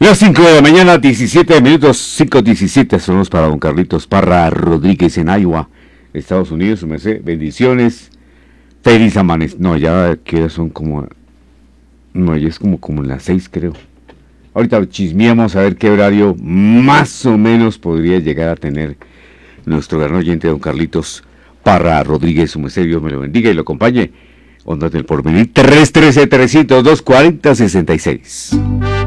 Las 5 de la mañana, 17 minutos, 5:17, son los para don Carlitos Parra Rodríguez en Iowa, Estados Unidos, su merced. Bendiciones, feliz amanecer. No, ya que son como, no, ya es como las 6 creo. Ahorita chismeamos a ver qué horario más o menos podría llegar a tener nuestro gran oyente don Carlitos Parra Rodríguez, su merced. Dios me lo bendiga y lo acompañe. Ondas del Porvenir, 313-302-4066.